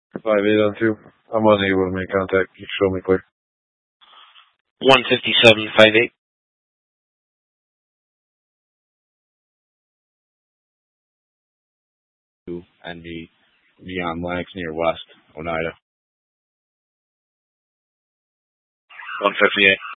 5-8 on 2. I'm unable to make contact. You show me clear. 157.58. And the beyond Lennox near West Oneida. 158.